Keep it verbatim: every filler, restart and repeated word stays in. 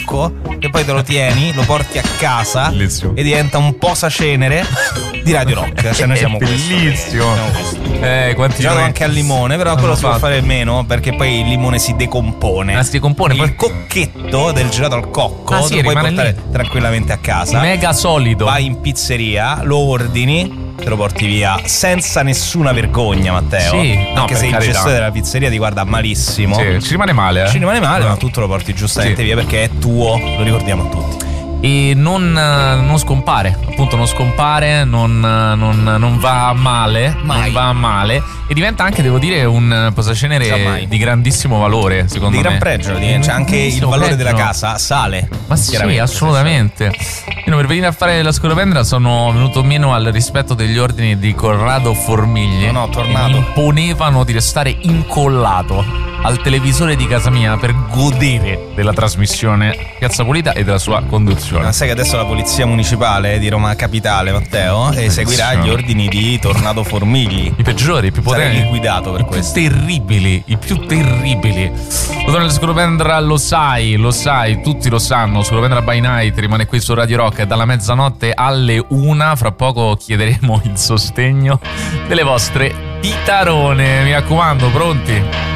cocco, e poi te lo tieni, lo porti a casa. Bellissimo. E diventa un posacenere di Radio Rock. Cioè noi siamo bellissimo. Eh, quanti girato anche al limone, però quello si può fatto. fare meno perché poi il limone si decompone. Ah, si decompone. Il Poi... cocchetto del gelato al cocco Ah, sì, lo puoi rimane portare lì. tranquillamente a casa. Mega solido. Vai in pizzeria, lo ordini, te lo porti via senza nessuna vergogna, Matteo. Sì, no, anche per se il carità. gestore della pizzeria ti guarda malissimo. Sì, ci rimane male, eh. Ci rimane male, No. ma tu te lo porti giustamente Sì. via perché è tuo, lo ricordiamo a tutti. E non, non scompare, appunto non scompare, non, non, non va male, Mai. non va male e diventa anche, devo dire, un posacenere Giammai. di grandissimo valore, secondo Di me. gran pregio, di- Di cioè anche il grandissimo valore pregio. della casa sale. Ma sì, Chiaramente, assolutamente. Io per venire a fare la scolopendra sono venuto meno al rispetto degli ordini di Corrado Formigli. No, no, tornato. E mi imponevano di restare incollato al televisore di casa mia per godere della trasmissione Piazza Pulita e della sua conduzione. Ma sai che adesso la polizia municipale di Roma Capitale, Matteo, eseguirà gli ordini di Tornado Formigli. I peggiori, i più Sarai potenti, liquidato per i più questo. terribili, i più terribili. Dottor Scolopendra, lo sai, lo sai, tutti lo sanno. Scolopendra by Night rimane qui su Radio Rock dalla mezzanotte alle una. Fra poco chiederemo il sostegno delle vostre chitarone. Mi raccomando, pronti?